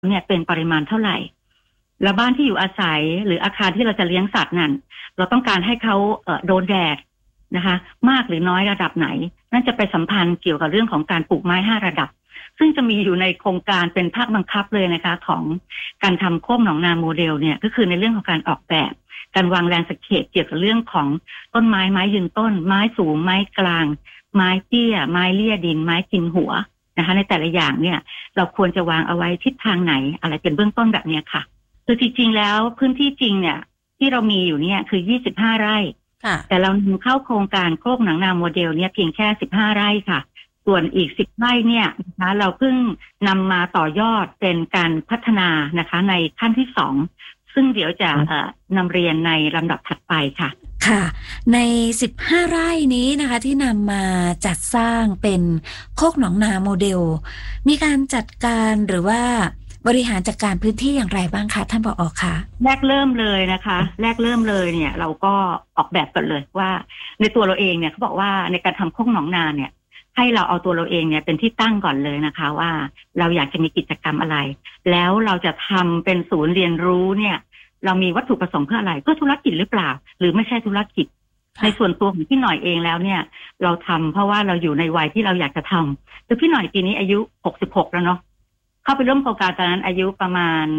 เนี่ยเป็นปริมาณเท่าไหร่แล้วบ้านที่อยู่อาศัยหรืออาคารที่เราจะเลี้ยงสัตว์นั่นเราต้องการให้เขาโดนแดดนะคะมากหรือน้อยระดับไหนนั่นจะไปสัมพันธ์เกี่ยวกับเรื่องของการปลูกไม้5ระดับซึ่งจะมีอยู่ในโครงการเป็นภาคบังคับเลยนะคะของการทำโคกหนองนาโมเดลเนี่ยก็คือในเรื่องของการออกแบบการวางแลนด์สเคปเกี่ยวกับเรื่องของต้นไม้ไม้ยืนต้นไม้สูงไม้กลางไม้เตี้ยไม้เลี่ยดินไม้กินหัวนะคะในแต่ละอย่างเนี่ยเราควรจะวางเอาไว้ทิศทางไหนอะไรเป็นเบื้องต้นแบบนี้ค่ะคือจริงๆแล้วพื้นที่จริงเนี่ยที่เรามีอยู่เนี่ยคือ25 ไร่แต่เรานำเข้าโครงการโคกหนองนาโมเดลเนี่ยเพียงแค่15 ไร่ค่ะส่วนอีก10 ไร่เนี่ยนะคะเราเพิ่งนำมาต่อยอดเป็นการพัฒนานะคะในขั้นที่2ซึ่งเดี๋ยวจะนำเรียนในลำดับถัดไปค่ะค่ะใน15 ไร่นี้นะคะที่นำมาจัดสร้างเป็นโคกหนองนาโมเดลมีการจัดการหรือว่าบริหารจัดการพื้นที่อย่างไรบ้างคะท่านผอ.คะแรกเริ่มเลยนะคะแรกเริ่มเลยเนี่ยเราก็ออกแบบกันเลยว่าในตัวเราเองเนี่ยเขาบอกว่าในการทำโคกหนองนาเนี่ยให้เราเอาตัวเราเองเนี่ยเป็นที่ตั้งก่อนเลยนะคะว่าเราอยากจะมีกิจกรรมอะไรแล้วเราจะทำเป็นศูนย์เรียนรู้เนี่ยเรามีวัตถุประสงค์เพื่ออะไรเพื่อธุรกิจหรือเปล่าหรือไม่ใช่ธุรกิจในส่วนตัวของพี่หน่อยเองแล้วเนี่ยเราทำเพราะว่าเราอยู่ในวัยที่เราอยากจะทำคือพี่หน่อยปีนี้อายุ66แล้วเนาะเข้าไปร่วมโครงการตอนนั้นอายุประมาณ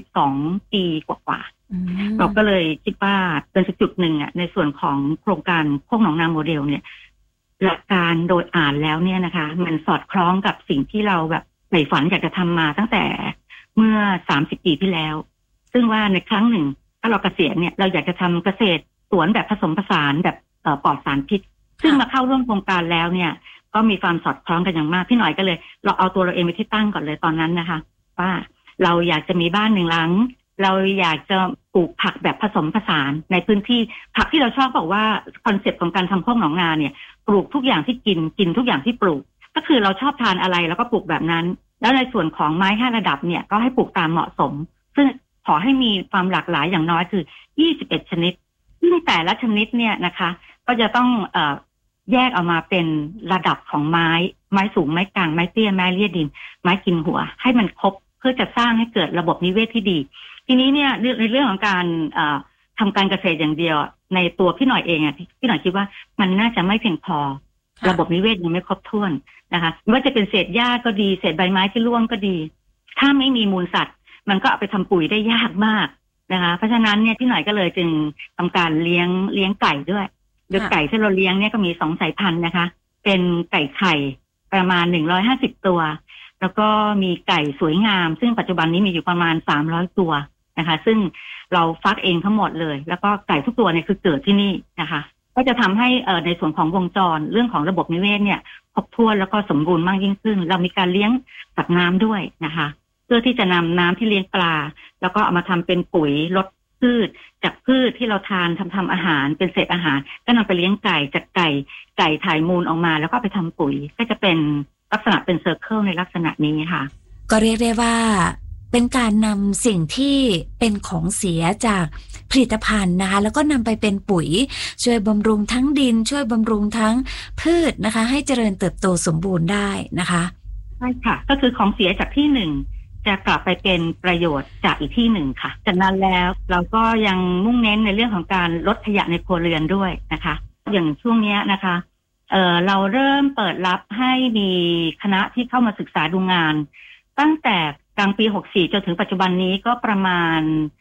62 ปีกว่าๆเราก็เลยคิดว่าเป็นจุดหนึ่งอ่ะในส่วนของโครงการโคกหนองนาโมเดลเนี่ยหลักการโดยอ่านแล้วเนี่ยนะคะมันสอดคล้องกับสิ่งที่เราแบบใฝ่ฝันอยากจะทำมาตั้งแต่เมื่อ30 ปีที่แล้วซึ่งว่าในครั้งหนึ่งถ้าเราเกษียณเนี่ยเราอยากจะทำเกษตรสวนแบบผสมผสานแบบปลอดสารพิษซึ่งมาเข้าร่วมโครงการแล้วเนี่ยก็มีความสอดคล้องกันอย่างมากพี่หน่อยก็เลยเราเอาตัวเราเองไปที่ตั้งก่อนเลยตอนนั้นนะคะว่าเราอยากจะมีบ้าน1 หลังเราอยากจะปลูกผักแบบผสมผสานในพื้นที่ผักที่เราชอบบอกว่าคอนเซ็ปต์ของการทำโคกหนองนาเนี่ยปลูกทุกอย่างที่กินทุกอย่างที่ปลูกก็คือเราชอบทานอะไรแล้วก็ปลูกแบบนั้นแล้วในส่วนของไม้5 ระดับเนี่ยก็ให้ปลูกตามเหมาะสมซึ่งขอให้มีความหลากหลายอย่างน้อยคือ21 ชนิดซึ่งแต่ละชนิดเนี่ยนะคะก็จะต้องแยกออกมาเป็นระดับของไม้สูงไม้กลางไม้เตี้ยไม้เลี่ยดินไม้กินหัวให้มันครบเพื่อจะสร้างให้เกิดระบบนิเวศที่ดีทีนี้เนี่ยในเรื่องของการทำการเกษตรอย่างเดียวในตัวพี่หน่อยเองอ่ะพี่หน่อยคิดว่ามันน่าจะไม่เพียงพอระบบนิเวศยังไม่ครบถ้วนนะคะไม่ว่าจะเป็นเศษหญ้าก็ดีเศษใบไม้ที่ร่วงก็ดีถ้าไม่มีมูลสัตว์มันก็เอาไปทำปุ๋ยได้ยากมากนะคะเพราะฉะนั้นเนี่ยพี่หน่อยก็เลยจึงทำการเลี้ยงไก่ด้วยโดยไก่ที่เราเลี้ยงเนี่ยก็มี2 สายพันธุ์นะคะเป็นไก่ไข่ประมาณ150 ตัวแล้วก็มีไก่สวยงามซึ่งปัจจุบันนี้มีอยู่ประมาณ300 ตัวนะคะซึ่งเราฟักเองทั้งหมดเลยแล้วก็ไก่ทุกตัวเนี่ยคือเกิดที่นี่นะคะก็จะทำให้ในส่วนของวงจรเรื่องของระบบนิเวศเนี่ยครบถ้วนแล้วก็สมบูรณ์มากยิ่งขึ้นเรามีการเลี้ยงสัตว์น้ำด้วยนะคะเพื่อที่จะนำน้ำที่เลี้ยงปลาแล้วก็เอามาทำเป็นปุ๋ยลดพืชจากพืชที่เราทานทำอาหารเป็นเศษอาหารก็นำไปเลี้ยงไก่จากไก่ถ่ายมูลออกมาแล้วก็ไปทำปุ๋ยก็จะเป็นลักษณะเป็นเซอร์เคิลในลักษณะนี้ค่ะก็เรียกได้ว่าเป็นการนำสิ่งที่เป็นของเสียจากผลิตภัณฑ์นะคะแล้วก็นำไปเป็นปุ๋ยช่วยบำรุงทั้งดินช่วยบำรุงทั้งพืชนะคะให้เจริญเติบโตสมบูรณ์ได้นะคะใช่ค่ะก็คือของเสียจากที่หนึ่งจะกลับไปเป็นประโยชน์จากอีกที่หนึ่งค่ะจากนั้นแล้วเราก็ยังมุ่งเน้นในเรื่องของการลดขยะในครัวเรือนด้วยนะคะอย่างช่วงนี้นะคะเราเริ่มเปิดรับให้มีคณะที่เข้ามาศึกษาดูงานตั้งแต่กลางปี64จนถึงปัจจุบันนี้ก็ประมาณ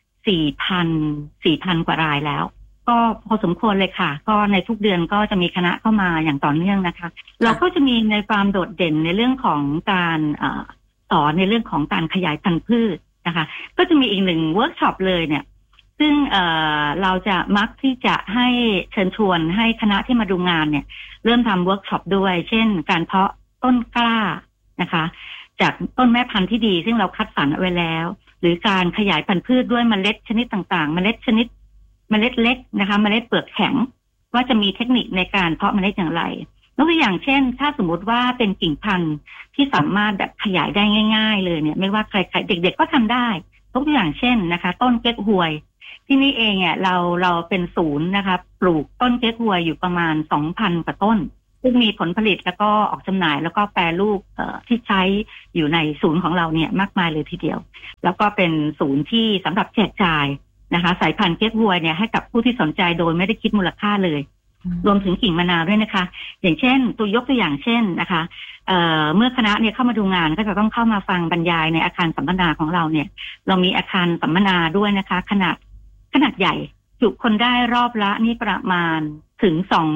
4,000 กว่ารายแล้วก็พอสมควรเลยค่ะก็ในทุกเดือนก็จะมีคณะเข้ามาอย่างต่อเนื่องนะคะเราก็จะมีในความโดดเด่นในเรื่องของการสอนในเรื่องของการขยายพันธุ์พืชนะคะก็จะมีอีก1 เวิร์กช็อปเลยเนี่ยซึ่งเราจะมักที่จะให้เชิญชวนให้คณะที่มาดูงานเนี่ยเริ่มทำเวิร์กช็อปด้วยเช่นการเพาะต้นกล้านะคะจากต้นแม่พันธุ์ที่ดีซึ่งเราคัดสรรเอาไว้แล้วหรือการขยายพันธุ์พืชด้วยเมล็ดชนิดต่างๆเมล็ดเล็กนะคะเมล็ดเปลือกแข็งว่าจะมีเทคนิคในการเพาะเมล็ดอย่างไรยกตัวอย่างเช่นถ้าสมมติว่าเป็นกิ่งพันธุ์ที่สามารถแบบขยายได้ง่ายๆเลยเนี่ยไม่ว่าใครๆเด็กๆก็ทำได้ยกตัวอย่างเช่นนะคะต้นเก๊กฮวยที่นี่เองเราเป็นศูนย์นะคะปลูกต้นเก๊กฮวยอยู่ประมาณ 2,000 กว่าต้นซึ่งมีผลผลิตแล้วก็ออกจำหน่ายแล้วก็แปรรูปที่ใช้อยู่ในศูนย์ของเราเนี่ยมากมายเลยทีเดียวแล้วก็เป็นศูนย์ที่สำหรับแจกจ่ายนะคะสายพันธุ์เก๊กฮวยเนี่ยให้กับผู้ที่สนใจโดยไม่ได้คิดมูลค่าเลยรวมถึงกิ่งมะนาวด้วยนะคะอย่างเช่นยกตัวอย่างเช่นนะคะเมื่อคณะเนี่ยเข้ามาดูงานก็จะต้องเข้ามาฟังบรรยายในอาคารสัมมนาของเราเนี่ยเรามีอาคารสัมมนาด้วยนะคะขนาดใหญ่จุคนได้รอบละนี่ประมาณถึง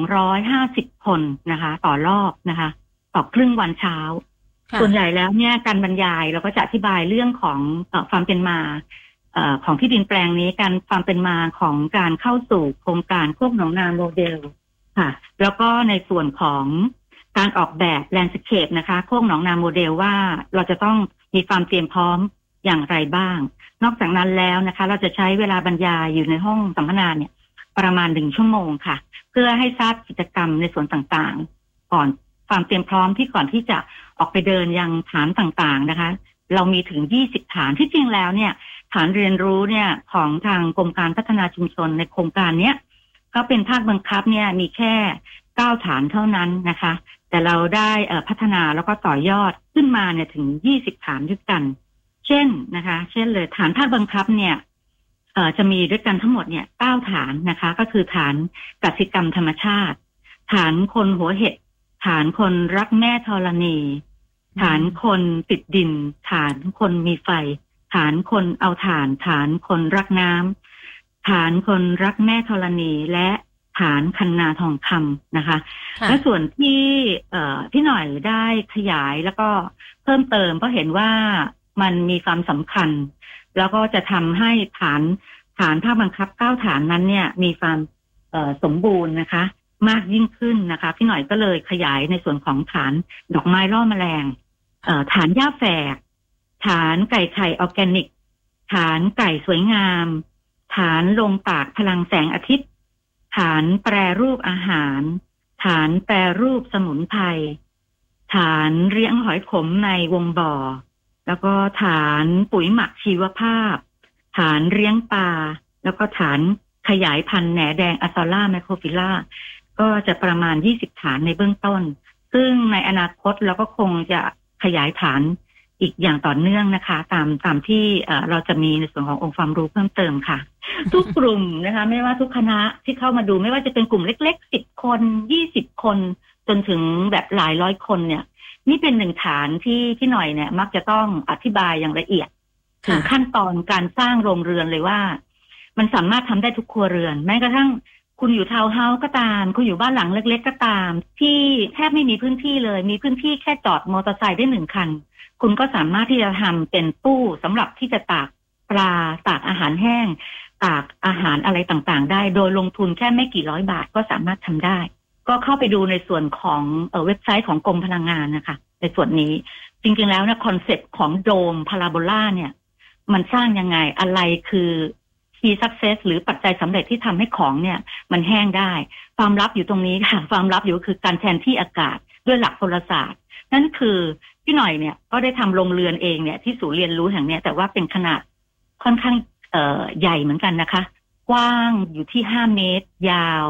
250คนนะคะต่อรอบนะคะต่อครึ่งวันเช้าส่วนใหญ่แล้วเนี่ยการบรรยายเราก็จะอธิบายเรื่องของความเป็นมาของที่ดินแปลงนี้การความเป็นมาของการเข้าสู่โครงการโคกหนองนาโมเดลค่ะแล้วก็ในส่วนของการออกแบบแลนด์สเคปนะคะโคกหนองนาโมเดลว่าเราจะต้องมีความเตรียมพร้อมอย่างไรบ้างนอกจากนั้นแล้วนะคะเราจะใช้เวลาบรรยายอยู่ในห้องสัมมนาเนี่ยประมาณ1 ชั่วโมงค่ะเพื่อให้ทราบกิจกรรมในส่วนต่างๆก่อนความเตรียมพร้อมที่ก่อนที่จะออกไปเดินยังฐานต่างๆนะคะเรามีถึง20ฐานที่จริงแล้วเนี่ยฐานเรียนรู้เนี่ยของทางกรมการพัฒนาชุมชนในโครงการเนี้ยก็เป็นภาคบังคับเนี่ยมีแค่9ฐานเท่านั้นนะคะแต่เราได้พัฒนาแล้วก็ต่อยอดขึ้นมาเนี่ยถึง20ฐานด้วยกันเช่นนะคะเช่นเลยฐานภาคบังคับเนี่ยจะมีด้วยกันทั้งหมดเนี่ย9ฐานนะคะก็คือฐานกสิกรรมธรรมชาติฐานคนหัวเห็ดฐานคนรักแม่ธรณีฐานคนติดดินฐานคนมีไฟฐานคนเอาถ่านฐานคนรักน้ำฐานคนรักแม่ธรณีและฐานคันนาทองคำนะคะและส่วนที่พี่หน่อยได้ขยายแล้วก็เพิ่มเติมเพราะเห็นว่ามันมีความสำคัญแล้วก็จะทำให้ฐานภาคบังคับ9ฐานนั้นเนี่ยมีความสมบูรณ์นะคะมากยิ่งขึ้นนะคะพี่หน่อยก็เลยขยายในส่วนของฐานดอกไม้ล่อแมลงฐานหญ้าแฝกฐานไก่ไข่ออร์แกนิกฐานไก่สวยงามฐานลงตากพลังแสงอาทิตย์ฐานแปรรูปอาหารฐานแปรรูปสมุนไพรฐานเลี้ยงหอยขมในวงบ่อแล้วก็ฐานปุ๋ยหมักชีวภาพฐานเลี้ยงปลาแล้วก็ฐานขยายพันธุ์แหนแดงอะซอล่าไมโครฟิลล่าก็จะประมาณ20ฐานในเบื้องต้นซึ่งในอนาคตเราก็คงจะขยายฐานอีกอย่างต่อเนื่องนะคะตามที่เราจะมีในส่วนขององค์ความรู้เพิ่มเติมค่ะ ทุกกลุ่มนะคะไม่ว่าทุกคณะที่เข้ามาดูไม่ว่าจะเป็นกลุ่มเล็กๆ10คน20คนจนถึงแบบหลายร้อยคนเนี่ยนี่เป็นหนึ่งฐานที่พี่หน่อยเนี่ยมักจะต้องอธิบายอย่างละเอียดถึงขั้นตอนการสร้างโรงเรือนเลยว่ามันสามารถทำได้ทุกครัวเรือนแม้กระทั่งคุณอยู่ทาวน์เฮาส์ก็ตามคุณอยู่บ้านหลังเล็กๆก็ตามที่แทบไม่มีพื้นที่เลยมีพื้นที่แค่จอดมอเตอร์ไซค์ได้1คันคุณก็สามารถที่จะทำเป็นตู้สำหรับที่จะตากปลาตากอาหารแห้งตากอาหารอะไรต่างๆได้โดยลงทุนแค่ไม่กี่ร้อยบาทก็สามารถทำได้ก็เข้าไปดูในส่วนของเว็บไซต์ของกรมพลังงานนะคะในส่วนนี้จริงๆแล้วเนี่ยคอนเซ็ปต์ของโดมพาราโบลาเนี่ยมันสร้างยังไงอะไรคือ key success หรือปัจจัยสำเร็จที่ทำให้ของเนี่ยมันแห้งได้ความลับอยู่ตรงนี้ค่ะความลับอยู่คือการแทนที่อากาศด้วยหลักพลศาสตร์นั่นคือพี่หน่อยเนี่ยก็ได้ทำโรงเรือนเองเนี่ยที่ศูนย์เรียนรู้แห่งนี้แต่ว่าเป็นขนาดค่อนข้างใหญ่เหมือนกันนะคะกว้างอยู่ที่5 เมตรยาว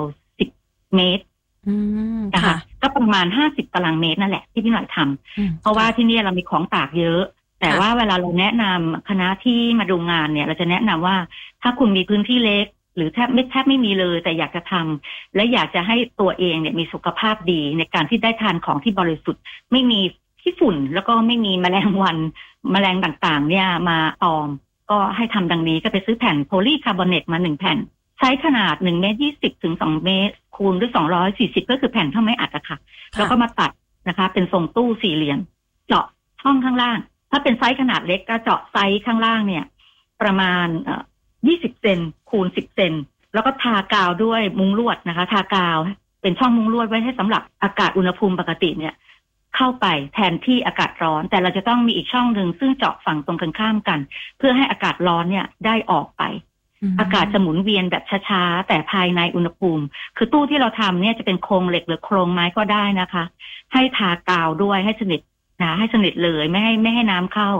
10 เมตรนะคะก็ประมาณ50 ตารางเมตรนั่นแหละที่พี่หน่อยทำเพราะว่าที่นี่เรามีของตากเยอะแต่ว่าเวลาเราแนะนำคณะที่มาดูงานเนี่ยเราจะแนะนำว่าถ้าคุณมีพื้นที่เล็กหรือแทบไม่มีเลยแต่อยากจะทำและอยากจะให้ตัวเองเนี่ยมีสุขภาพดีในการที่ได้ทานของที่บริสุทธิ์ไม่มีขี้ฝุ่นแล้วก็ไม่มีแมลงวันแมลงต่างๆเนี่ยมาตอมก็ให้ทำดังนี้ก็ไปซื้อแผ่นโพลีคาร์บอเนตมา1แผ่นไซส์ขนาด1 เมตร 20 ถึง 2 เมตรคูณด้วย240ก็คือแผ่นเท่าไม้อัดอะค่ะแล้วก็มาตัดนะคะเป็นทรงตู้สี่เหลี่ยมเจาะช่องข้างล่างถ้าเป็นไซส์ขนาดเล็กก็เจาะไซส์ข้างล่างเนี่ยประมาณ20 เซนคูณ10 เซนแล้วก็ทากาวด้วยมุ้งลวดนะคะทากาวเป็นช่องมุ้งลวดไว้ให้สำหรับอากาศอุณหภูมิปกติเนี่ยเข้าไปแทนที่อากาศร้อนแต่เราจะต้องมีอีกช่องหนึ่งซึ่งเจาะฝั่งตรงกันข้ามกันเพื่อให้อากาศร้อนเนี่ยได้ออกไปอากาศจะหมุนเวียนแบบช้าๆแต่ภายในอุณหภูมิคือตู้ที่เราทำเนี่ยจะเป็นโครงเหล็กหรือโครงไม้ก็ได้นะคะให้ทากาวด้วยให้สนิทนะให้สนิทเลยไม่ให้น้ำเข้า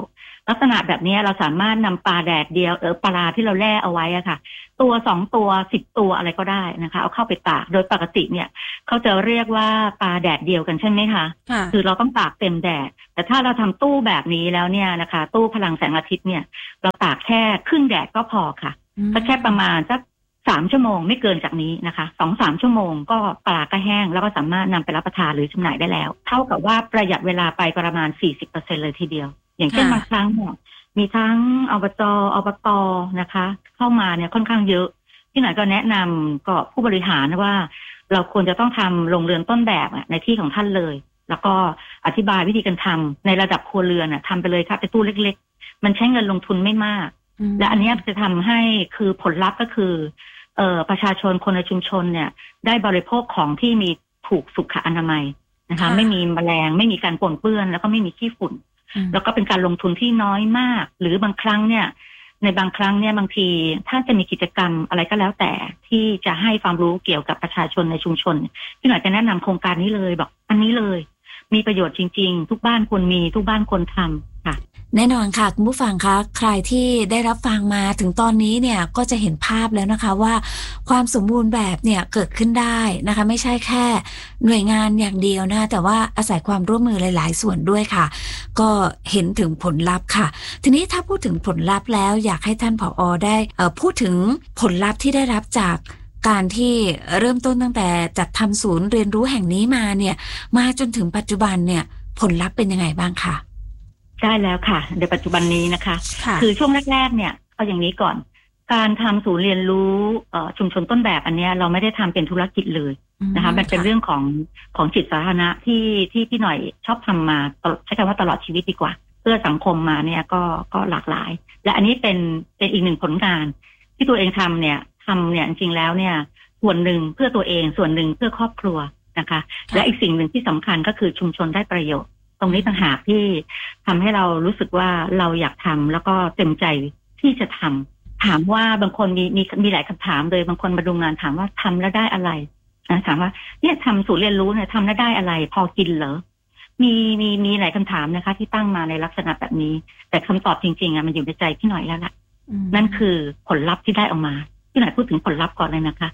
ลักษณะแบบนี้เราสามารถนำปลาแดดเดียวปลาที่เราแล่เอาไว้อะค่ะตัว2ตัว10ตัวอะไรก็ได้นะคะเอาเข้าไปตากโดยปกติเนี่ยเขาจะเรียกว่าปลาแดดเดียวกันใช่ไหมคะคือเราต้องตากเต็มแดดแต่ถ้าเราทำตู้แบบนี้แล้วเนี่ยนะคะตู้พลังแสงอาทิตย์เนี่ยเราตากแค่ครึ่งแดดก็พอค่ะก็แค่ประมาณสัก3 ชั่วโมงไม่เกินจากนี้นะคะ 2-3 ชั่วโมงก็ปลาก็แห้งแล้วก็สามารถนำไปรับประทานหรือจำหน่ายได้แล้วเท่ากับว่าประหยัดเวลาไปประมาณ 40% เลยทีเดียวอย่างเช่นบางครั้งเนี่ยมีทั้งอบต.นะคะเข้ามาเนี่ยค่อนข้างเยอะที่ไหนก็แนะนำก็ผู้บริหารว่าเราควรจะต้องทำโรงเรือนต้นแบบในที่ของท่านเลยแล้วก็อธิบายวิธีการทำในระดับครัวเรือนทำไปเลยครับในตู้เล็กๆมันใช้เงินลงทุนไม่มากและอันนี้จะทำให้คือผลลัพธ์ก็คือประชาชนคนในชุมชนเนี่ยได้บริโภคของที่มีถูกสุขอนามัยนะคะไม่มีแมลงไม่มีการปนเปื้อนแล้วก็ไม่มีขี้ฝุ่นแล้วก็เป็นการลงทุนที่น้อยมากหรือบางครั้งเนี่ยในบางครั้งเนี่ยบางทีถ้าจะมีกิจกรรมอะไรก็แล้วแต่ที่จะให้ความรู้เกี่ยวกับประชาชนในชุมชนพี่หน่อยจะแนะนำโครงการนี้เลยบอกอันนี้เลยมีประโยชน์จริงๆทุกบ้านควรมีทุกบ้านควรทำค่ะแน่นอนค่ะคุณผู้ฟังคะใครที่ได้รับฟังมาถึงตอนนี้เนี่ยก็จะเห็นภาพแล้วนะคะว่าความสมบูรณ์แบบเนี่ยเกิดขึ้นได้นะคะไม่ใช่แค่หน่วยงานอย่างเดียวนะแต่ว่าอาศัยความร่วมมือหลายๆส่วนด้วยค่ะก็เห็นถึงผลลัพธ์ค่ะทีนี้ถ้าพูดถึงผลลัพธ์แล้วอยากให้ท่านผอ.ได้พูดถึงผลลัพธ์ที่ได้รับจากการที่เริ่มต้นตั้งแต่จัดทำศูนย์เรียนรู้แห่งนี้มาเนี่ยมาจนถึงปัจจุบันเนี่ยผลลัพธ์เป็นยังไงบ้างคะได้แล้วค่ะในปัจจุบันนี้นะคะคือช่วงแรกๆเนี่ยเอาอย่างนี้ก่อนการทำศูนย์เรียนรู้ชุมชนต้นแบบอันนี้เราไม่ได้ทำเป็นธุรกิจเลยนะคะมันเป็นเรื่องของจิตสาธารณะที่พี่หน่อยชอบทำมาใช้คำว่าตลอดชีวิตดีกว่าเพื่อสังคมมาเนี่ยก็หลากหลายและอันนี้เป็นอีกหนึ่งผลงานที่ตัวเองทำเนี่ยจริงๆแล้วเนี่ยส่วนหนึ่งเพื่อตัวเองส่วนหนึ่งเพื่อครอบครัวนะคะและอีกสิ่งหนึ่งที่สำคัญก็คือชุมชนได้ประโยชน์ตรงนี้ต่างหากที่ทำให้เรารู้สึกว่าเราอยากทำแล้วก็เต็มใจที่จะทำถามว่าบางคนมีหลายคำถามเลยบางคนมาดูงานถามว่าทำแล้วได้อะไรถามว่าเนี่ยทำศูนย์เรียนรู้เนี่ยทำแล้วได้อะไรพอกินเหรอมีหลายคำถามนะคะที่ตั้งมาในลักษณะแบบนี้แต่คำตอบจริงๆมันอยู่ในใจพี่หน่อยแล้วล่ะนั่นคือผลลัพธ์ที่ได้ออกมาพี่หน่อยพูดถึงผลลัพธ์ก่อนเลยนะคะ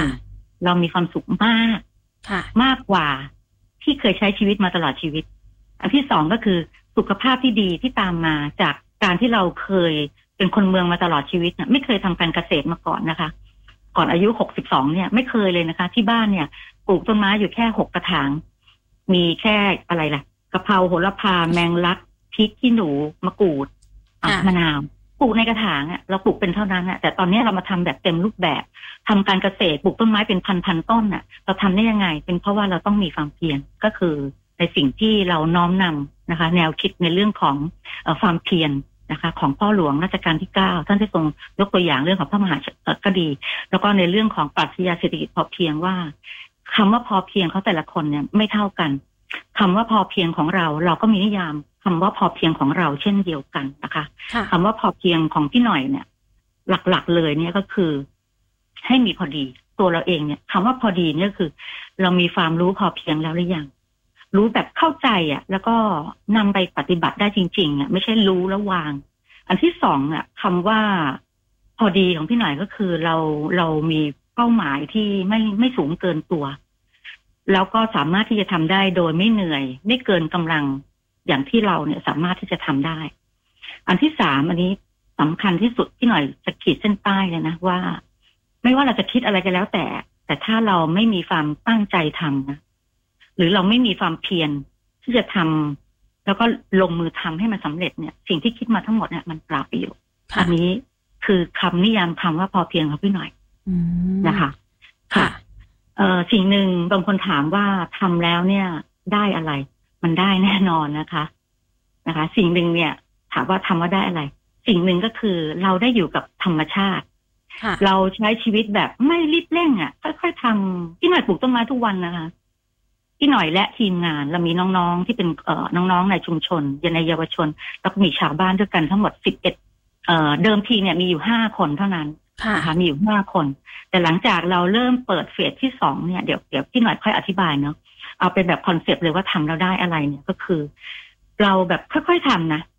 1เรามีความสุขมากกว่าที่เคยใช้ชีวิตมาตลอดชีวิตอันที่2ก็คือสุขภาพที่ดีที่ตามมาจากการที่เราเคยเป็นคนเมืองมาตลอดชีวิตเนี่ยไม่เคยทำการเกษตรมาก่อนนะคะก่อนอายุ62เนี่ยไม่เคยเลยนะคะที่บ้านเนี่ยปลูกต้นไม้อยู่แค่6 กระถางมีแค่อะไรล่ะกะเพราโหระพาแมงลักพริกขี้หนูมะกรูดมะนาวปลูกในกระถางเราปลูกเป็นเท่านั้นแต่ตอนนี้เรามาทำแบบเต็มรูปแบบทำการเกษตรปลูกต้นไม้เป็นพันต้นเราทำได้ยังไงเป็นเพราะว่าเราต้องมีความเพียรก็คือในสิ่งที่เราน้อมนำนะคะแนวคิดในเรื่องของความเพียรนะคะของพ่อหลวงรัชกาลที่9ท่านได้ทรงยกตัวอย่างเรื่องของพระมหากษัตริย์แล้วก็ในเรื่องของปรัชญาเศรษฐกิจพอเพียงว่าคำว่าพอเพียงเขาแต่ละคนเนี่ยไม่เท่ากันคำว่าพอเพียงของเราก็มีนิยามคำว่าพอเพียงของเราเช่นเดียวกันนะคะคำว่าพอเพียงของพี่หน่อยเนี่ยหลักๆเลยเนี่ยก็คือให้มีพอดีตัวเราเองเนี่ยคำว่าพอดีเนี่ยคือเรามีความรู้พอเพียงแล้วหรือยังรู้แบบเข้าใจแล้วก็นำไปปฏิบัติได้จริงๆไม่ใช่รู้แล้ววางอันที่2คำว่าพอดีของพี่หน่อยก็คือเรามีเป้าหมายที่ไม่สูงเกินตัวแล้วก็สามารถที่จะทำได้โดยไม่เหนื่อยไม่เกินกำลังอย่างที่เราเนี่ยสามารถที่จะทำได้อันที่3อันนี้สำคัญที่สุดพี่หน่อยจะขีดเส้นใต้เลยนะว่าไม่ว่าเราจะคิดอะไรก็แล้วแต่ถ้าเราไม่มีความตั้งใจทำนะหรือเราไม่มีความเพียรที่จะทำแล้วก็ลงมือทำให้มันสำเร็จเนี่ยสิ่งที่คิดมาทั้งหมดเนี่ยมันเปล่าประโยชน์อันนี้คือคำนิยามคำว่าพอเพียงของพี่หน่อยนะคะค่ะสิ่งหนึ่งบางคนถามว่าทำแล้วเนี่ยได้อะไรมันได้แน่นอนนะคะสิ่งหนึ่งเนี่ยถามว่าทำว่าได้อะไรสิ่งหนึ่งก็คือเราได้อยู่กับธรรมชาติเราใช้ชีวิตแบบไม่รีบเร่งค่อยๆทำพี่หน่อยปลูกต้นไม้ทุกวันนะคะพี่หน่อยและทีมงานเรามีน้องๆที่เป็นน้องๆในชุมชนในเยาวชนแล้วก็มีชาวบ้านด้วยกันทั้งหมด11เดิมทีเนี่ยมีอยู่5 คนเท่านั้นนะคะมีอยู่5 คนแต่หลังจากเราเริ่มเปิดเฟสที่2เนี่ยเดี๋ยวพี่หน่อยค่อยอธิบายเนาะเอาเป็นแบบคอนเซปต์เลยว่าทำแล้วได้อะไรเนี่ยก็คือเราแบบค่อยๆทำนะ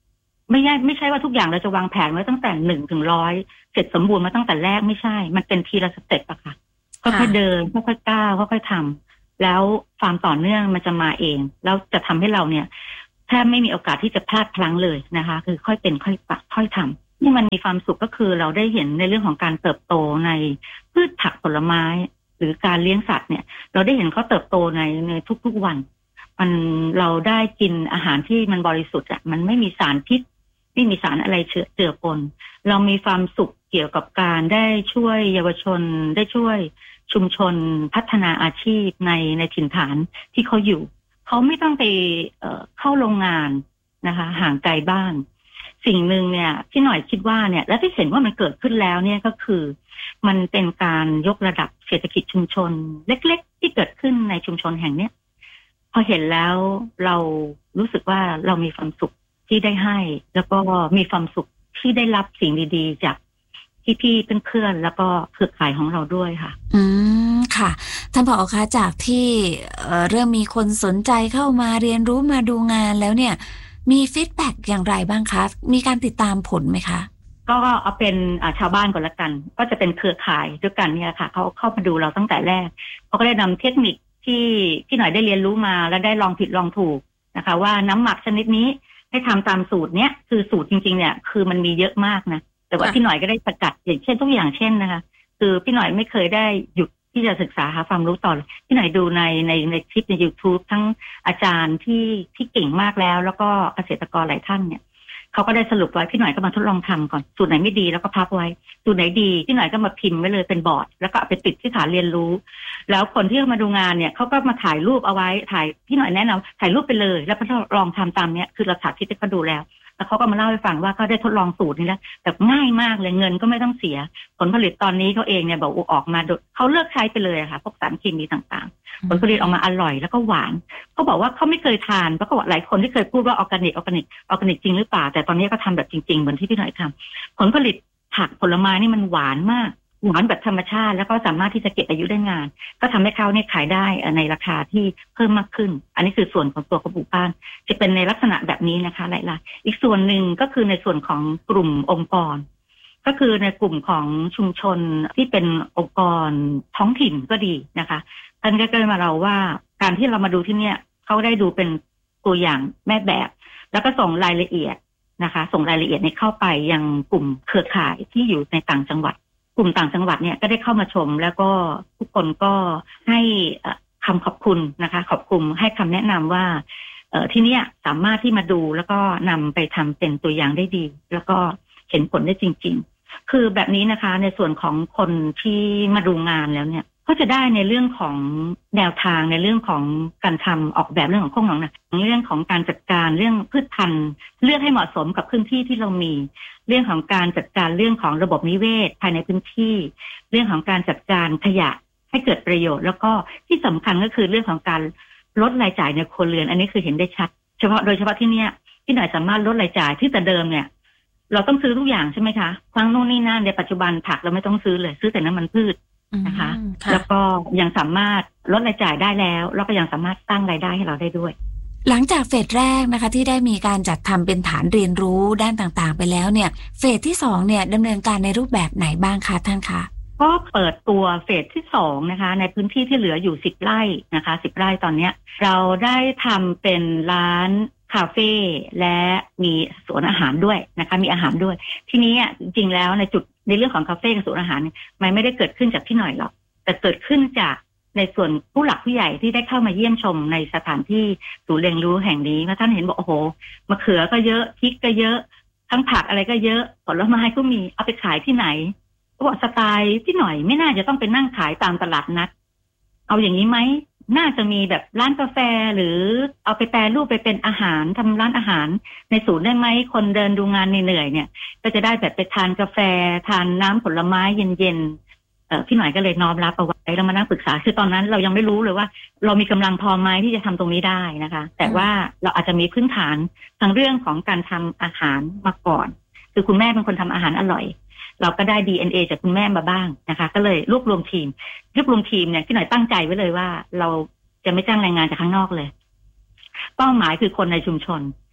ไม่ใช่ว่าทุกอย่างเราจะวางแผนไว้ตั้งแต่1 ถึง 100เสร็จสมบูรณ์มาตั้งแต่แรกไม่ใช่มันเป็นทีละสเต็ปอะค่ะค่อยๆเดินค่อยๆก้าวค่อยๆทำแล้วความต่อเนื่องมันจะมาเองแล้วจะทำให้เราเนี่ยแทบไม่มีโอกาสที่จะพลาดพลั้งเลยนะคะคือค่อยเป็นค่อยปรับค่อยทำนี่มันมีความสุขก็คือเราได้เห็นในเรื่องของการเติบโตในพืชผักผลไม้หรือการเลี้ยงสัตว์เนี่ยเราได้เห็นเขาเติบโตในทุกๆวันเราได้กินอาหารที่มันบริสุทธิ์อ่ะมันไม่มีสารพิษไม่มีสารอะไรเจือปนเรามีความสุขเกี่ยวกับการได้ช่วยเยาวชนได้ช่วยชุมชนพัฒนาอาชีพในถิ่นฐานที่เขาอยู่เขาไม่ต้องไปเข้าโรงงานนะคะห่างไกลบ้านสิ่งหนึ่งเนี่ยที่หน่อยคิดว่าเนี่ยและที่เห็นว่ามันเกิดขึ้นแล้วเนี่ยก็คือมันเป็นการยกระดับเศรษฐกิจชุมชนเล็กๆที่เกิดขึ้นในชุมชนแห่งเนี้ยพอเห็นแล้วเรารู้สึกว่าเรามีความสุขที่ได้ให้แล้วก็มีความสุขที่ได้รับสิ่งดีๆจากพี่ๆเพื่อนๆแล้วก็เครือข่ายของเราด้วยค่ะค่ะท่านผอ.คะจากที่เริ่มมีคนสนใจเข้ามาเรียนรู้มาดูงานแล้วเนี่ยมีฟีดแบ็กอย่างไรบ้างคะมีการติดตามผลไหมคะก็เอาเป็นชาวบ้านก่อนละกันก็จะเป็นเครือข่ายด้วยกันเนี่ยค่ะเขาเข้ามาดูเราตั้งแต่แรกเขาก็ได้นำเทคนิคที่พี่หน่อยได้เรียนรู้มาแล้วได้ลองผิดลองถูกนะคะว่าน้ำหมักชนิดนี้ให้ทำตามสูตรเนี้ยคือสูตรจริงๆเนี่ยคือมันมีเยอะมากนะแต่ว่าพี่หน่อยก็ได้สกัดอย่างเช่นทุกอย่างเช่นนะคะคือพี่หน่อยไม่เคยได้หยุดที่จะศึกษาหาความรู้ต่อพี่หน่อยดูในคลิปใน YouTube ทั้งอาจารย์ที่เก่งมากแล้วก็เกษตรกรหลายท่านเนี่ยเขาก็ได้สรุปไว้พี่หน่อยก็มาทดลองทำก่อนสูตรไหนไม่ดีแล้วก็พับไว้สูตรไหนดีพี่หน่อยก็มาพิมพ์ไว้เลยเป็นบอร์ดแล้วก็เอาไปติดที่ฐานเรียนรู้แล้วคนที่เข้ามาดูงานเนี่ยเขาก็มาถ่ายรูปเอาไว้ถ่ายพี่หน่อยแนะนำถ่ายรูปไปเลยแล้วก็ลองทำตามเนี้ยคือเราสาธิตให้เขาดูแล้วเขาก็มาเล่าให้ฟังว่าเขาได้ทดลองสูตรนี้แล้วแบบง่ายมากเลยเงินก็ไม่ต้องเสียผลผลิตตอนนี้เขาเองเนี่ยบอกออกมาเขาเลิกใช้ไปเลยค่ะพวกสารเคมีต่างๆผลผลิตออกมาอร่อยแล้วก็หวานเขาบอกว่าเขาไม่เคยทานเพราะก็หลายคนที่เคยพูดว่าออร์แกนิกจริงหรือเปล่าแต่ตอนนี้ก็ทำแบบจริงๆเหมือนที่พี่หน่อยทำผลผลิตผักผลไม้นี่มันหวานมากหวานแบบธรรมชาติแล้วก็สามารถที่จะเก็บอายุได้นานก็ทำให้เขาเนี่ยขายได้ในราคาที่เพิ่มมากขึ้นอันนี้คือส่วนของตัวกระปุกบ้านจะเป็นในลักษณะแบบนี้นะคะหลายๆอีกส่วนหนึ่งก็คือในส่วนของกลุ่มองค์กรก็คือในกลุ่มของชุมชนที่เป็นองค์กรท้องถิ่นก็ดีนะคะท่านก็เกิดมาเราว่าการที่เรามาดูที่เนี่ยเขาได้ดูเป็นตัวอย่างแม่แบบแล้วก็ส่งรายละเอียดนะคะส่งรายละเอียดในเข้าไปยังกลุ่มเครือข่ายที่อยู่ในต่างจังหวัดกลุ่มต่างจังหวัดเนี่ยก็ได้เข้ามาชมแล้วก็ทุกคนก็ให้คำขอบคุณนะคะขอบคุณให้คำแนะนำว่าที่นี่สามารถที่มาดูแล้วก็นำไปทำเป็นตัวอย่างได้ดีแล้วก็เห็นผลได้จริงๆคือแบบนี้นะคะในส่วนของคนที่มาดูงานแล้วเนี่ยก็จะได้ในเรื่องของแนวทางในเรื่องของการทำออกแบบเรื่องของโคกหนองนาในเรื่องของการจัดการเรื่องพืชพันธุ์เลือกให้เหมาะสมกับพื้นที่ที่เรามีเรื่องของการจัดการเรื่องของระบบนิเวศภายในพื้นที่เรื่องของการจัดการขยะให้เกิดประโยชน์แล้วก็ที่สำคัญก็คือเรื่องของการลดรายจ่ายในครัวเรือนอันนี้คือเห็นได้ชัดโดยเฉพาะที่เนี้ยที่หน่อยสามารถลดรายจ่ายที่แต่เดิมเนี่ยเราต้องซื้อทุกอย่างใช่ไหมคะทั้งโน่นนี่นั่นในปัจจุบันผักเราไม่ต้องซื้อเลยซื้อแต่น้ำมันพืชนะคะแล้วก็ยังสามารถลดรายจ่ายได้แล้วแล้วก็ยังสามารถสร้างรายได้ให้เราได้ด้วยหลังจากเฟสแรกนะคะที่ได้มีการจัดทำเป็นฐานเรียนรู้ด้านต่างๆไปแล้วเนี่ยเฟสที่2เนี่ยดำเนินการในรูปแบบไหนบ้างคะท่านคะก็เปิดตัวเฟสที่2นะคะในพื้นที่ที่เหลืออยู่10 ไร่นะคะ10 ไร่ตอนนี้เราได้ทำเป็นร้านคาเฟ่และมีสวนอาหารด้วยนะคะมีอาหารด้วยทีนี้จริงๆแล้วในเรื่องของคาเฟ่กับสวนอาหารมันไม่ได้เกิดขึ้นจากพี่หน่อยหรอกแต่เกิดขึ้นจากในส่วนผู้หลักผู้ใหญ่ที่ได้เข้ามาเยี่ยมชมในสถานที่ศูนย์เรียนรู้แห่งนี้ว่าท่านเห็นบอกโอ้โหมะเขือก็เยอะพริกก็เยอะทั้งผักอะไรก็เยอะผลไม้ก็มีเอาไปขายที่ไหนก็บอกสไตล์พี่หน่อยไม่น่าจะต้องไปนั่งขายตามตลาดนัดเอาอย่างนี้ไหมน่าจะมีแบบร้านกาแฟหรือเอาไปแปรรูปไปเป็นอาหารทำร้านอาหารในศูนย์ได้ไหมคนเดินดูงานเหนื่อยเนี่ยก็จะได้แบบไปทานกาแฟทานน้ำผลไม้เย็นๆพี่หน่อยก็เลยน้อมรับเอาไว้แล้วมานั่งปรึกษาคือตอนนั้นเรายังไม่รู้เลยว่าเรามีกำลังพอไหมที่จะทำตรงนี้ได้นะคะแต่ว่าเราอาจจะมีพื้นฐานทางเรื่องของการทำอาหารมาก่อนคือคุณแม่เป็นคนทำอาหารอร่อยเราก็ได้ DNA จากคุณแม่มาบ้างนะคะก็เลยรวบรวมทีมเนี่ยพี่หน่อยตั้งใจไว้เลยว่าเราจะไม่จ้างแรงงานจากข้างนอกเลยเป้าหมายคือคนในชุมชน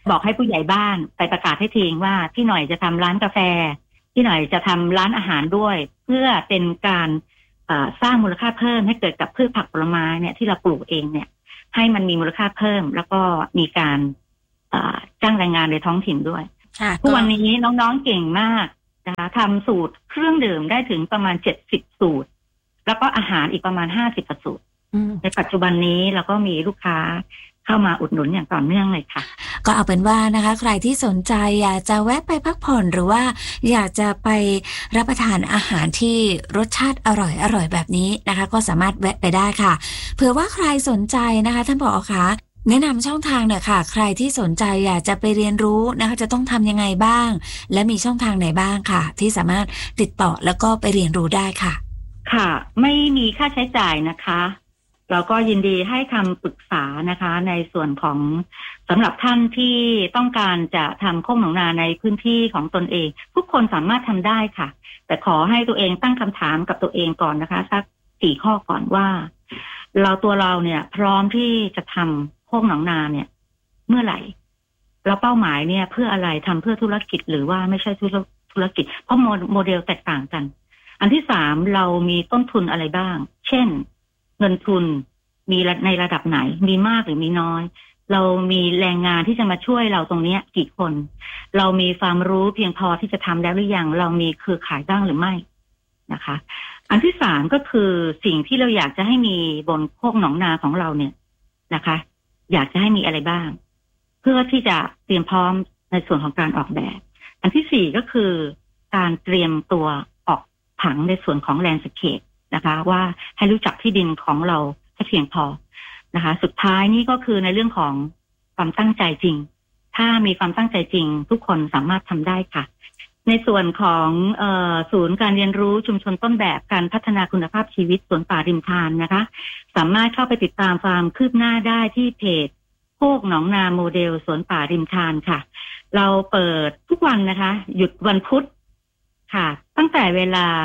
บอกให้ผู้ใหญ่บ้านไปประกาศให้ทีว่าพี่หน่อยจะทำร้านกาแฟพี่หน่อยจะทำร้านอาหารด้วยเพื่อเป็นการสร้างมูลค่าเพิ่มให้เกิดกับพืชผักผลไม้เนี่ยที่เราปลูกเองเนี่ยให้มันมีมูลค่าเพิ่มแล้วก็มีการจ้างแรงงานในท้องถิ่นด้วยทุกวันนี้น้องๆเก่งมากนะคะทำสูตรเครื่องดื่มได้ถึงประมาณ70สูตรแล้วก็อาหารอีกประมาณ50สูตรในปัจจุบันนี้เราก็มีลูกค้าเข้ามาอุดหนุนอย่างต่อเนื่องเลยค่ะก็เอาเป็นว่านะคะใครที่สนใจอยากจะแวะไปพักผ่อนหรือว่าอยากจะไปรับประทานอาหารที่รสชาติอร่อยแบบนี้นะคะก็สามารถแวะไปได้ค่ะเผื่อว่าใครสนใจนะคะท่านผอ.คะแนะนำช่องทางหน่อยค่ะใครที่สนใจอยากจะไปเรียนรู้นะคะจะต้องทำยังไงบ้างและมีช่องทางไหนบ้างค่ะที่สามารถติดต่อแล้วก็ไปเรียนรู้ได้ค่ะค่ะไม่มีค่าใช้จ่ายนะคะเราก็ยินดีให้คำปรึกษานะคะในส่วนของสำหรับท่านที่ต้องการจะทำโคกหนองนาในพื้นที่ของตนเองทุกคนสามารถทำได้ค่ะแต่ขอให้ตัวเองตั้งคำถามกับตัวเองก่อนนะคะสัก4ข้อก่อนว่าตัวเราเนี่ยพร้อมที่จะทำโคกหนองนาเนี่ยเมื่อไหร่แล้วเป้าหมายเนี่ยเพื่ออะไรทำเพื่อธุรกิจหรือว่าไม่ใช่ธุรกิจเพราะโมเดลแตกต่างกันอันที่3เรามีต้นทุนอะไรบ้างเช่นเงินทุนมีในระดับไหนมีมากหรือมีน้อยเรามีแรงงานที่จะมาช่วยเราตรงนี้กี่คนเรามีความรู้เพียงพอที่จะทำแล้วหรือยังเรามีเครือข่ายบ้างหรือไม่นะคะอันที่3ก็คือสิ่งที่เราอยากจะให้มีบนโคกหนองนาของเราเนี่ยนะคะอยากจะให้มีอะไรบ้างเพื่อที่จะเตรียมพร้อมในส่วนของการออกแบบอันที่4ก็คือการเตรียมตัวออกผังในส่วนของแลนด์สเคปนะคะว่าให้รู้จักที่ดินของเราให้เพียงพอนะคะสุดท้ายนี่ก็คือในเรื่องของความตั้งใจจริงถ้ามีความตั้งใจจริงทุกคนสามารถทำได้ค่ะในส่วนของศูนย์การเรียนรู้ชุมชนต้นแบบการพัฒนาคุณภาพชีวิตสวนป่าริมทานนะคะสามารถเข้าไปติดตามความคืบหน้าได้ที่เพจโคกหนองนาโมเดลสวนป่าริมทานค่ะเราเปิดทุกวันนะคะหยุดวันพุธค่ะตั้งแต่เวลา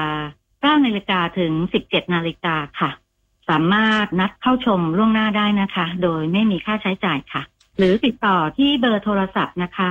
9 นาฬิกาถึง17 นาฬิกาค่ะสามารถนัดเข้าชมล่วงหน้าได้นะคะโดยไม่มีค่าใช้จ่ายค่ะหรือติดต่อที่เบอร์โทรศัพท์นะคะ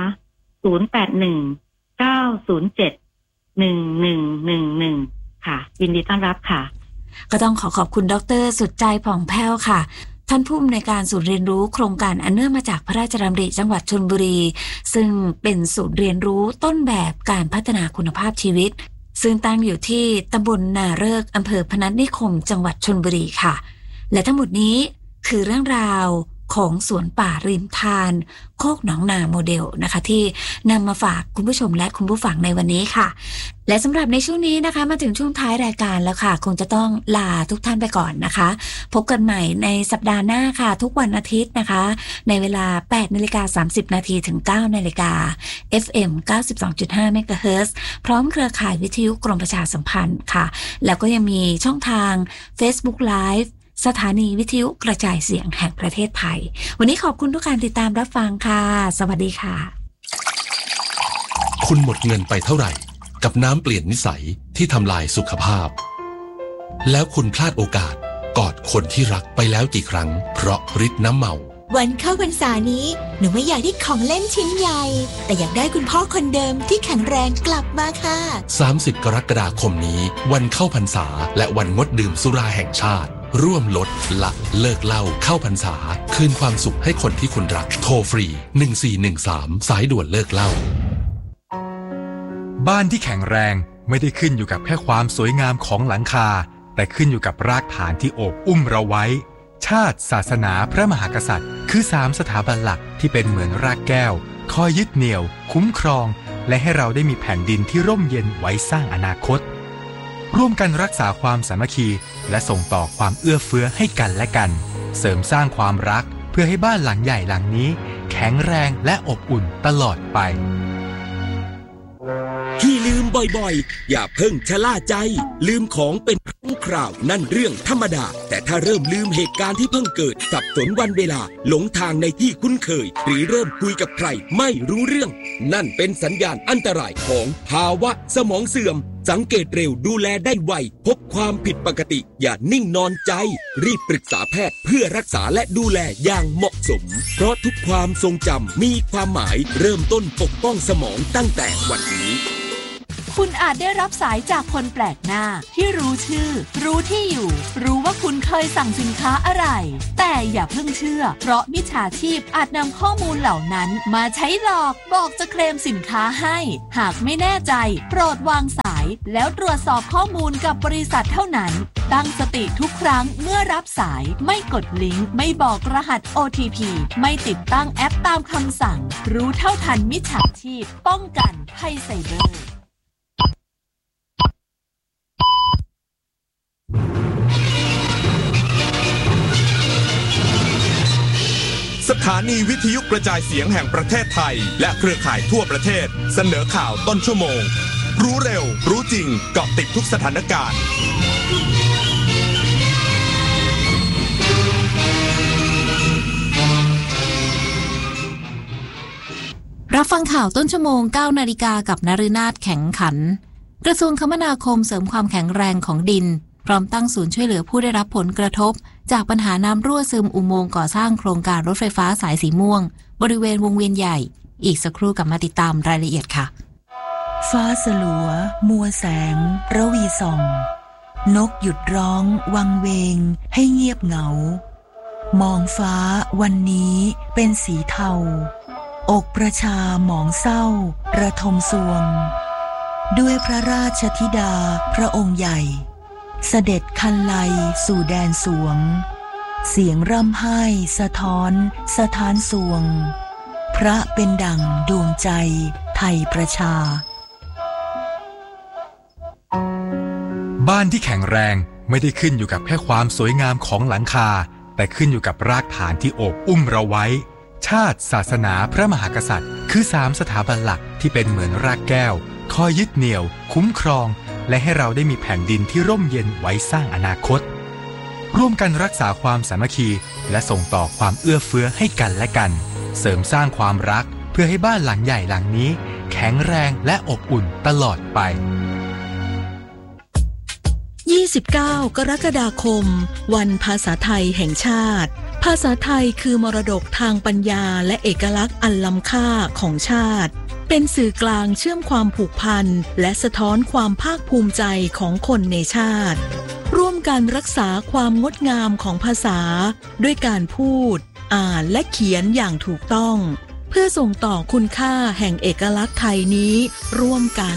0819071111ค่ะยินดีต้อนรับค่ะก็ต้องขอบคุณดร.สุดใจผ่องแผ้วค่ะท่านผู้อำนวยการศูนย์เรียนรู้โครงการอันเนื่องมาจากพระราชดำริจังหวัดชลบุรีซึ่งเป็นศูนย์เรียนรู้ต้นแบบการพัฒนาคุณภาพชีวิตซึ่งตั้งอยู่ที่ตำบลนาเริกอำเภอพนัสนิคมจังหวัดชลบุรีค่ะและทั้งหมดนี้คือเรื่องราวของสวนป่าริมทานโคกหนองนาโมเดลนะคะที่นำมาฝากคุณผู้ชมและคุณผู้ฟังในวันนี้ค่ะและสำหรับในช่วงนี้นะคะมาถึงช่วงท้ายรายการแล้วค่ะคงจะต้องลาทุกท่านไปก่อนนะคะพบกันใหม่ในสัปดาห์หน้าค่ะทุกวันอาทิตย์นะคะในเวลา 8:30 น.ถึง 9:00 น. FM 92.5 เมกะเฮิรตซ์พร้อมเครือข่ายวิทยุกรมประชาสัมพันธ์ค่ะแล้วก็ยังมีช่องทาง Facebook Liveสถานีวิทยุกระจายเสียงแห่งประเทศไทยวันนี้ขอบคุณทุกการติดตามรับฟังค่ะสวัสดีค่ะคุณหมดเงินไปเท่าไหร่กับน้ำเปลี่ยนนิสัยที่ทำลายสุขภาพแล้วคุณพลาดโอกาสกอดคนที่รักไปแล้วกี่ครั้งเพราะฤทธิ์น้ำเมาวันเข้าพรรษานี้หนูไม่อยากได้ของเล่นชิ้นใหญ่แต่อยากได้คุณพ่อคนเดิมที่แข็งแรงกลับมาค่ะ 30 กรกฎาคมนี้วันเข้าพรรษาและวันงดดื่มสุราแห่งชาติร่วมลดละเลิกเหล้าเข้าพรรษาคืนความสุขให้คนที่คุณรักโทรฟรี1413สายด่วนเลิกเหล้าบ้านที่แข็งแรงไม่ได้ขึ้นอยู่กับแค่ความสวยงามของหลังคาแต่ขึ้นอยู่กับรากฐานที่โอบอุ้มเราไว้ชาติศาสนาพระมหากษัตริย์คือ3สถาบันหลักที่เป็นเหมือนรากแก้วคอยยึดเหนี่ยวคุ้มครองและให้เราได้มีแผ่นดินที่ร่มเย็นไว้สร้างอนาคตร่วมกันรักษาความสามัคคีและส่งต่อความเอื้อเฟื้อให้กันและกันเสริมสร้างความรักเพื่อให้บ้านหลังใหญ่หลังนี้แข็งแรงและอบอุ่นตลอดไปที่ลืมบ่อยๆอย่าเพิ่งชะล่าใจลืมของเป็นครั้งคราวนั่นเรื่องธรรมดาแต่ถ้าเริ่มลืมเหตุการณ์ที่เพิ่งเกิดสับสนวันเวลาหลงทางในที่คุ้นเคยหรือเริ่มคุยกับใครไม่รู้เรื่องนั่นเป็นสัญญาณอันตรายของภาวะสมองเสื่อมสังเกตเร็วดูแลได้ไวพบความผิดปกติอย่านิ่งนอนใจรีบปรึกษาแพทย์เพื่อรักษาและดูแลอย่างเหมาะสมเพราะทุกความทรงจำมีความหมายเริ่มต้นปกป้องสมองตั้งแต่วันนี้คุณอาจได้รับสายจากคนแปลกหน้าที่รู้ชื่อรู้ที่อยู่รู้ว่าคุณเคยสั่งสินค้าอะไรแต่อย่าเพิ่งเชื่อเพราะมิจฉาชีพอาจนำข้อมูลเหล่านั้นมาใช้หลอกบอกจะเคลมสินค้าให้หากไม่แน่ใจโปรดวางสายแล้วตรวจสอบข้อมูลกับบริษัทเท่านั้นตั้งสติทุกครั้งเมื่อรับสายไม่กดลิงก์ไม่บอกรหัส OTP ไม่ติดตั้งแอปตามคำสั่งรู้เท่าทันมิจฉาชีพป้องกันภัยไซเบอร์สถานีวิทยุกระจายเสียงแห่งประเทศไทยและเครือข่ายทั่วประเทศเสนอข่าวต้นชั่วโมงรู้เร็วรู้จริงเกาะติดทุกสถานการณ์รับฟังข่าวต้นชั่วโมง 9 นาฬิกากับนฤนาถแข็งขันกระทรวงคมนาคมเสริมความแข็งแรงของดินพร้อมตั้งศูนย์ช่วยเหลือผู้ได้รับผลกระทบจากปัญหาน้ำรั่วซึมอุโมงค์ก่อสร้างโครงการรถไฟฟ้าสายสีม่วงบริเวณวงเวียนใหญ่อีกสักครู่กลับมาติดตามรายละเอียดค่ะฟ้าสลัวมัวแสงระวีส่องนกหยุดร้องวังเวงให้เงียบเหงามองฟ้าวันนี้เป็นสีเทาอกประชาหมองเศร้าระทมสวงด้วยพระราชธิดาพระองค์ใหญ่เสด็จคันไลสู่แดนสวงเสียงร่ำไห้สะท้อนสถานสวงพระเป็นดั่งดวงใจไทยประชาบ้านที่แข็งแรงไม่ได้ขึ้นอยู่กับแค่ความสวยงามของหลังคาแต่ขึ้นอยู่กับรากฐานที่โอบอุ้มเราไว้ชาติศาสนาพระมหากษัตริย์คือ3สถาบันหลักที่เป็นเหมือนรากแก้วคอยยึดเหนี่ยวคุ้มครองและให้เราได้มีแผ่นดินที่ร่มเย็นไว้สร้างอนาคตร่วมกันรักษาความสามัคคีและส่งต่อความเอื้อเฟื้อให้กันและกันเสริมสร้างความรักเพื่อให้บ้านหลังใหญ่หลังนี้แข็งแรงและอบอุ่นตลอดไป 29 กรกฎาคมวันภาษาไทยแห่งชาติภาษาไทยคือมรดกทางปัญญาและเอกลักษณ์อันล้ำค่าของชาติเป็นสื่อกลางเชื่อมความผูกพันและสะท้อนความภาคภูมิใจของคนในชาติร่วมกันรักษาความงดงามของภาษาด้วยการพูดอ่านและเขียนอย่างถูกต้องเพื่อส่งต่อคุณค่าแห่งเอกลักษณ์ไทยนี้ร่วมกัน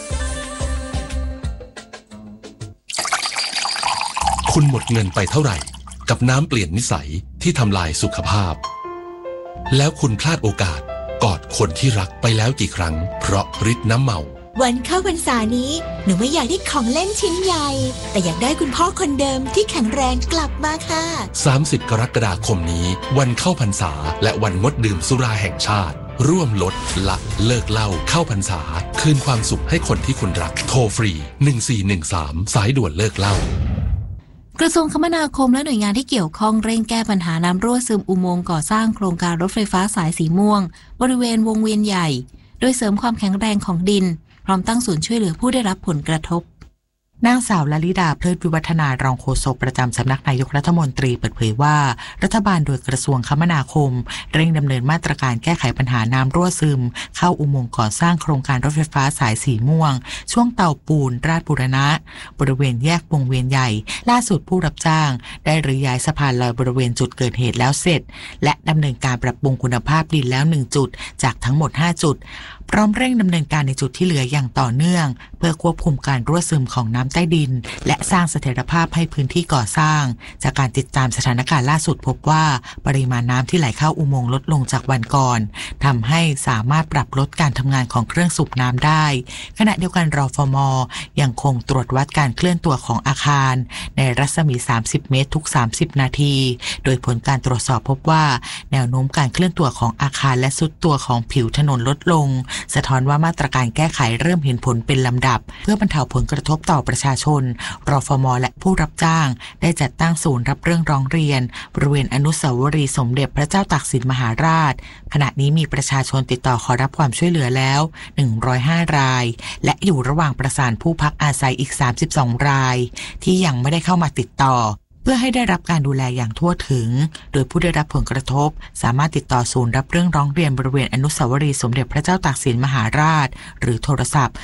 คุณหมดเงินไปเท่าไหร่กับน้ำเปลี่ยนนิสัยที่ทำลายสุขภาพแล้วคุณพลาดโอกาสกอดคนที่รักไปแล้วกี่ครั้งเพราะฤทธิ์น้ำเมาวันเข้าพรรษานี้หนูไม่อยากได้ของเล่นชิ้นใหญ่แต่อยากได้คุณพ่อคนเดิมที่แข็งแรงกลับมาค่ะ 30 กรกฎาคมนี้วันเข้าพรรษาและวันงดดื่มสุราแห่งชาติร่วมลดละเลิกเหล้าเข้าพรรษาคืนความสุขให้คนที่คุณรักโทรฟรี1413สายด่วนเลิกเหล้ากระทรวงคมนาคมและหน่วยงานที่เกี่ยวข้องเร่งแก้ปัญหาน้ำรั่วซึมอุโมงค์ก่อสร้างโครงการรถไฟฟ้าสายสีม่วงบริเวณวงเวียนใหญ่โดยเสริมความแข็งแรงของดินพร้อมตั้งศูนย์ช่วยเหลือผู้ได้รับผลกระทบนางสาวลลิดาเพลิดวิวัฒนารองโฆษกประจำสำนักนายกรัฐมนตรีเปิดเผยว่ารัฐบาลโดยกระทรวงคมนาคมเร่งดำเนินมาตรการแก้ไขปัญหาน้ำรั่วซึมเข้าอุโมงค์ก่อสร้างโครงการรถไฟฟ้าสายสีม่วงช่วงเตาปูนราชบูรณะบริเวณแยกวงเวียนใหญ่ล่าสุดผู้รับจ้างได้รื้อย้ายสะพานลอยบริเวณจุดเกิดเหตุแล้วเสร็จและดำเนินการปรับปรุงคุณภาพดินแล้ว1จุดจากทั้งหมด5จุดพร้อมเร่งดำเนินการในจุดที่เหลืออย่างต่อเนื่องเพื่อควบคุมการรั่วซึมของน้ำใต้ดินและสร้างเสถียรภาพให้พื้นที่ก่อสร้างจากการติดตามสถานการณ์ล่าสุดพบว่าปริมาณน้ำที่ไหลเข้าอุโมงค์ลดลงจากวันก่อนทำให้สามารถปรับลดการทำงานของเครื่องสูบน้ำได้ขณะเดียวกันรฟม.ยังคงตรวจวัดการเคลื่อนตัวของอาคารในรัศมี30 เมตรทุก30นาทีโดยผลการตรวจสอบพบว่าแนวโน้มการเคลื่อนตัวของอาคารและทรุดตัวของผิวถนนลดลงสะท้อนว่ามาตรการแก้ไขเริ่มเห็นผลเป็นลำดับเพื่อบรรเทาผลกระทบต่อประชาชนรฟม.และผู้รับจ้างได้จัดตั้งศูนย์รับเรื่องร้องเรียนบริเวณอนุสาวรีย์สมเด็จพระเจ้าตากสินมหาราชขณะนี้มีประชาชนติดต่อขอรับความช่วยเหลือแล้ว105รายและอยู่ระหว่างประสานผู้พักอาศัยอีก32รายที่ยังไม่ได้เข้ามาติดต่อเพื่อให้ได้รับการดูแลอย่างทั่วถึงโดยผู้ได้รับผลกระทบสามารถติดต่อศูนย์รับเรื่องร้องเรียนบริเวณอนุสาวรีย์สมเด็จพระเจ้าตากสินมหาราชหรือโทรศัพท์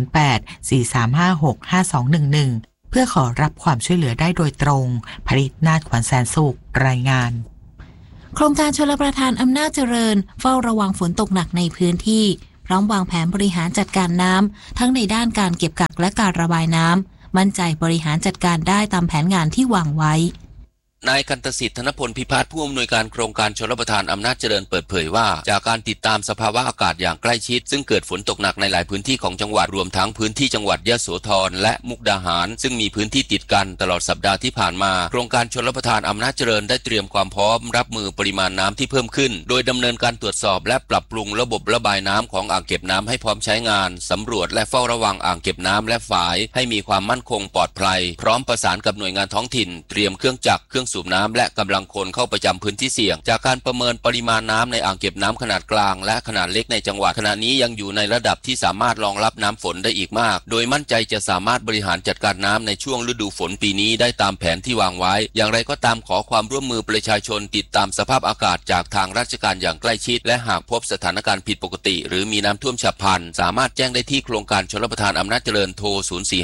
0843565211เพื่อขอรับความช่วยเหลือได้โดยตรงผลิตนาถขวัญแสนสุขรายงานโครงการชลประทานอำนาจเจริญเฝ้าระวังฝนตกหนักในพื้นที่พร้อมวางแผนบริหารจัดการน้ำทั้งในด้านการเก็บกักและการระบายน้ำมั่นใจบริหารจัดการได้ตามแผนงานที่วางไว้นายกันตสิทธิ์ธนพลพิพัฒน์ผู้อำนวยการโครงการชลประทานอำนาจเจริญเปิดเผยว่าจากการติดตามสภาวะอากาศอย่างใกล้ชิดซึ่งเกิดฝนตกหนักในหลายพื้นที่ของจังหวัดรวมทั้งพื้นที่จังหวัดยโสธรและมุกดาหารซึ่งมีพื้นที่ติดกันตลอดสัปดาห์ที่ผ่านมาโครงการชลประทานอำนาจเจริญได้เตรียมความพร้อมรับมือปริมาณน้ำที่เพิ่มขึ้นโดยดำเนินการตรวจสอบและปรับปรุงระบบระบายน้ำของอ่างเก็บน้ำให้พร้อมใช้งานสำรวจและเฝ้าระวังอ่างเก็บน้ำและฝายให้มีความมั่นคงปลอดภัยพร้อมประสานกับหน่วยงานท้องถิ่นเตรียมเครื่องจักรเครื่องสูบน้ำและกำลังคนเข้าประจำพื้นที่เสี่ยงจากการประเมินปริมาณน้ำในอ่างเก็บน้ำขนาดกลางและขนาดเล็กในจังหวัดขณะนี้ยังอยู่ในระดับที่สามารถรองรับน้ำฝนได้อีกมากโดยมั่นใจจะสามารถบริหารจัดการน้ำในช่วงฤดูฝนปีนี้ได้ตามแผนที่วางไว้อย่างไรก็ตามขอความร่วมมือประชาชนติดตามสภาพอากาศจากทางราชการอย่างใกล้ชิดและหากพบสถานการณ์ผิดปกติหรือมีน้ำท่วมฉับพลันสามารถแจ้งได้ที่โครงการชลประทานอำนาจเจริญโทร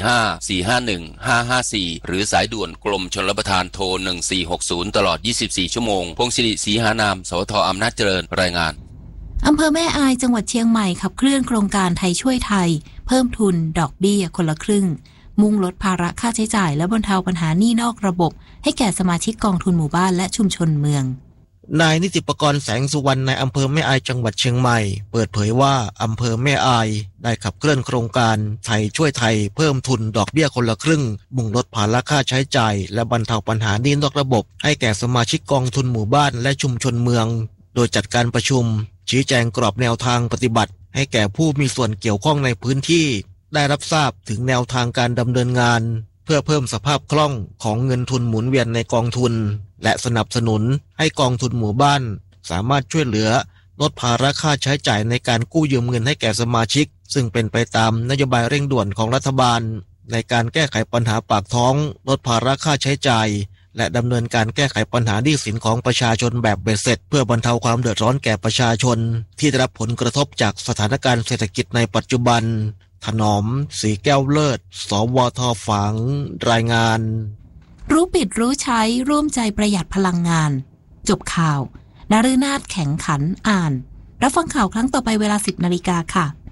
045-451-554หรือสายด่วนกรมชลประทานโทร1460ตลอด24ชั่วโมงพงศิริศรีหานามสวท.อำนาจเจริญรายงานอำเภอแม่อายจังหวัดเชียงใหม่ขับเคลื่อนโครงการไทยช่วยไทยเพิ่มทุนดอกเบี้ยคนละครึ่งมุ่งลดภาระค่าใช้จ่ายและบรรเทาปัญหาหนี้นอกระบบให้แก่สมาชิกกองทุนหมู่บ้านและชุมชนเมืองนายนิติปกรณ์แสงสุวรรณในอำเภอแม่อายจังหวัดเชียงใหม่เปิดเผยว่าอำเภอแม่อายได้ขับเคลื่อนโครงการไทยช่วยไทยเพิ่มทุนดอกเบี้ยคนละครึ่งมุ่งลดภาระค่าใช้จ่ายและบรรเทาปัญหาหนี้นอกระบบให้แก่สมาชิกกองทุนหมู่บ้านและชุมชนเมืองโดยจัดการประชุมชี้แจงกรอบแนวทางปฏิบัติให้แก่ผู้มีส่วนเกี่ยวข้องในพื้นที่ได้รับทราบถึงแนวทางการดำเนินงานเพื่อเพิ่มสภาพคล่องของเงินทุนหมุนเวียนในกองทุนและสนับสนุนให้กองทุนหมู่บ้านสามารถช่วยเหลือลดภาระค่าใช้จ่ายในการกู้ยืมเงินให้แก่สมาชิกซึ่งเป็นไปตามนโยบายเร่งด่วนของรัฐบาลในการแก้ไขปัญหาปากท้องลดภาระค่าใช้จ่ายและดำเนินการแก้ไขปัญหาหนี้สินของประชาชนแบบเบ็ดเสร็จเพื่อบรรเทาความเดือดร้อนแก่ประชาชนที่ได้รับผลกระทบจากสถานการณ์เศรษฐกิจในปัจจุบันถนอมสีแก้วเลิศสวท.ฝางรายงานรู้ปิดรู้ใช้ร่วมใจประหยัดพลังงานจบข่าวนฤนาถแข็งขันอ่านรับฟังข่าวครั้งต่อไปเวลา 10 นาฬิกาค่ะ